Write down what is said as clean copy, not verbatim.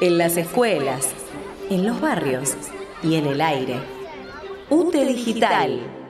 en las escuelas, en los barrios y en el aire. UTE Digital.